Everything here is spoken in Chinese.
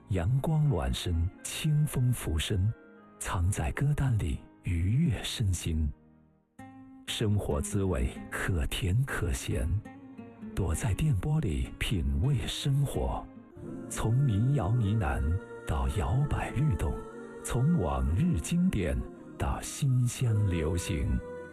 阳光暖身，清风拂身，藏在歌单里愉悦身心。生活滋味可甜可咸，躲在电波里品味生活。从民谣呢喃到摇摆律动，从往日经典到新乡流行。